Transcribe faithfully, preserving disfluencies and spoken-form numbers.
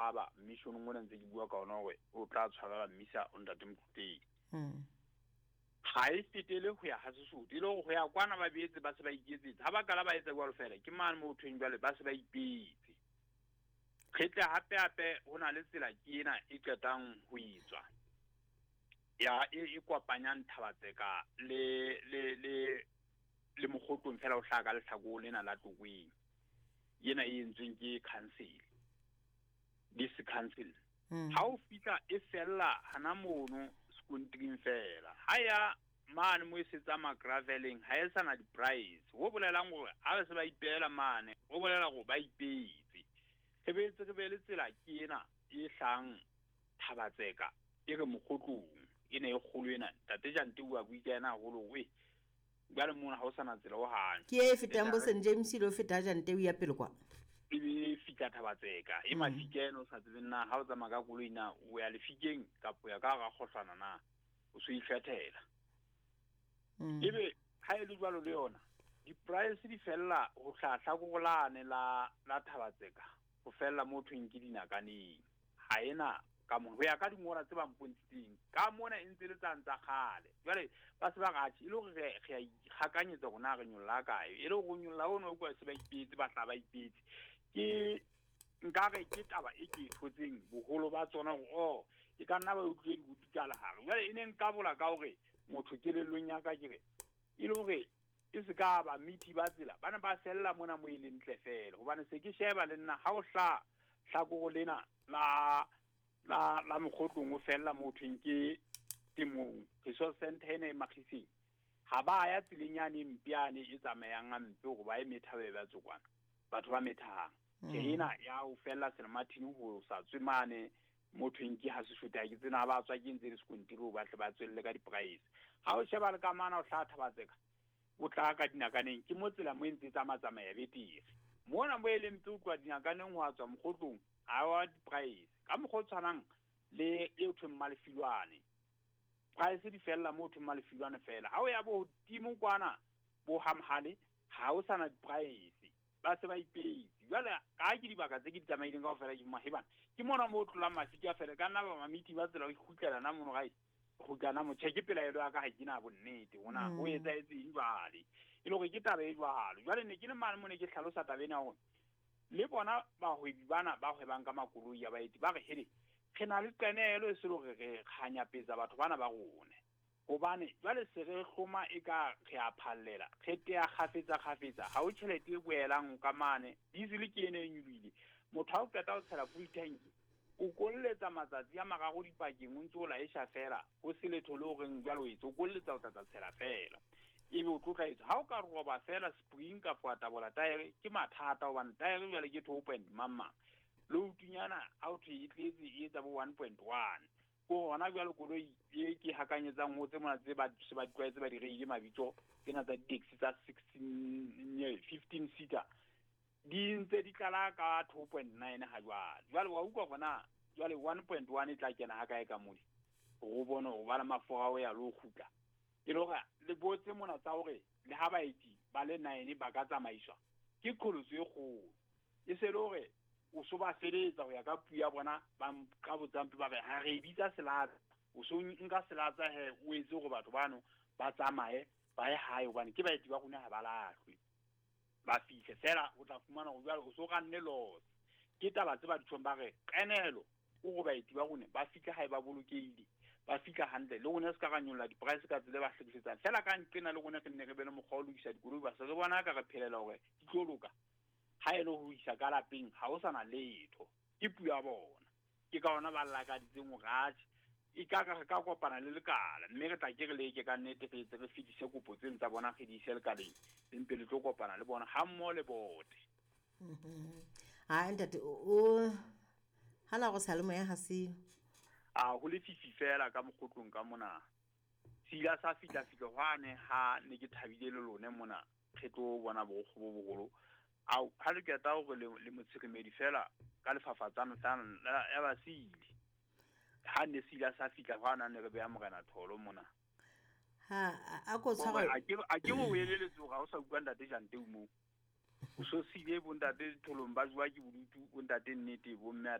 tshaba mission ngwana ntse ke bua ka ona hore o tla tshwara mmisa o ntate Mokuteng mm ha e fetele ho ya ha Sesotho ile go ya kwana ba beetse ba se ba iketsetsa ha ba kala ba etsa jwalo fela ke mane mo thweng jwale ba se ba ipetse kgetla hape hape hona le tsela ke ena e qetang ho itswa ya e kopanyang Thabatseka le le le le mogotong fela o hlaka le hlako lena la Tokweng yena e entsweng ke council this council ha o fitla e fella hana mono sekonting fela ha ya mane mo isetsa ma graveling ha e sana di price ho bolelang gore ha ba se ba ipela mane ho bolela go ba ipetse ke betse ke bele tsela ke ena e hlang Thabatseka e re mogotlong ene e kgolo ena tate Jante bua buikena holo we gale mona ha o sana tsela o hang ke e fetang bo Saint James lo feta Jante ya pele kwa e fika Thabatseka e mafikeno sa tsena ha o tsa maka kolo ina o ya lefikeng kapo ya ka ga khohlana na o se ikgethela ebe ha e le jwalo le yona di price di fella go hlahla go golane la la Thabatseka go fella mo thweng ke dinakaneng ha ena ka mo ho ya ka dingora tse ba mpontshitseng ka mona e ntse le tsantsa khale jwale ba se ba gatshi ile go re ge hakanyetsa gona re nyolla kae ile go nyolla ono go se ba ipetse ba tla ba ipetse ke nka re ke taba e ke thotseng boholo ba tsona go o e ka nna ba utlwe di butikala ha jwale ene nka bola ka hore motho ke le lonya ka ke ile hore e se ka ba miti ba tsela bana ba sella mona mo ile ntle fela hobane se ke sheba le nna ha o hla hla go lena la la la mogotlong o fella motho nke timong resource center ene makhising ha ba ya tsilenyane mpiane e tsamayang ampe go ba e methabe ba tsokwana batho ba methang ke ina ya o fella selmathini ho sa tswimane motho nke ha se shota ke tsena ba tswa ke ntse le sekontiro ba tle ba tswelle ka di price ha o sheba le ka mana o hla Thabatseka o tla ka dinakaneng ke mo tsela mo ntse tsa matsamaya betiri mona mo ele ntse o twa dinakaneng ho tswa mogotlong a wa di price ka mogotsanang le e o thwe Malefilwane price di fella mo thwe Malefilwane fela ha o ya bo timo kwana bo Hamhale ha o sana di price ba se ba ipetse jwale ka ke dibaka tse ke di tsamaileng ka fela ke mahebana ke mona mo tlola mafiki a fela ka nna ba mamiti ba tsela go ikhutlela na mono gae go kana mo check pela elo ka ga kina bonnete ona o etsa etsa ibale ile go ke tabe e jwalo jwale ne ke le mane mo ne ke hlalosa tabena go le bona ba hwebi bana ba hwebang ka makoloi ya baeti ba re hele ke na le qenelo e se lo re re khanya peza batho bana ba gone gobane jwale se re hloma e ka re a phallela khete ya khafetsa khafetsa ha o tšhelete e boelang ka mane diesel ke ene e nyulile motho a o keta o tshela full tank o kolletsa matsatsi a magago dipakeng o ntse o la e sha fela o se le tholo reng jwalo e o kolletsa o tla tshela fela ebe o tlotlaetsa ha o ka roba fela spring ka fata bola tire ke mathata o ban tire jwale ke two point mama lo tunyana out e tletse e tsa bo one point one go ona jwale koloi e ke hakanyetsang ho tse mona tse ba se ba tlwaetse ba di reile mabitso ke na tsa taxi tsa sixteen fifteen seater di ntse di tlala ka two point nine ha jwale jwale wa utlwa bona jwale one point one e tla kena ha kae ka modi go bona o bala mafora o ya lo khutla e loga le botse mona tsa hore le ha baeti ba le nine ba ka tsamaiswa ke kholoso e go e se lore o so ba seletsa go ya ka puya bona ba ka botsampe ba ba ha re bitsa selata o so nka selatsa he o etse go batho bano ba tsamaye ba ye hae hobane ke baeti ba gona ha ba lahlwe ba fihle fela o tla fumana go jwale o so ga nne los ke taba tse ba di tshomba re qenelo o go baeti ba gone ba fihle hae ba bolokeile ba fika hantle le gone se ka ganyolla di price ka tsele ba hlekisetsang fela ka ntlena le gone ke nne re bele mogwa o lokisa dikoloi ba se re bona ka re phelela gore di tlo loka ha e le ho isa ka lapeng ha o sana letho ke puya bona ke ka ona ba lla ka ditseng gatshe e ka ka ka kopana le lekala mme re tla ke re leke ka nnete re tse re fitise kopo tse ntsa bona ge di se le kaleng empe le tlo kopana le bona ha mmo le bote ha ntate o hala go salemo ya hasi a go le fifi fela ka mogotlong ka mona sila sa fitla fitla hwane ha ne ke thabile le lone mona kgetlo bona bo go bogolo a ha le ke ta go le le motshekemedi fela ka lefafatsana tsana ya ba sile ha ne sila sa fitla hwana ne re be amogana tholo mona ha a go tshwara a ke a ke go eleletse ga o sa utlwa ntate Jante mo o so sile bo ntate tholong ba jwa ke bodutu bo ntate nnete bo mme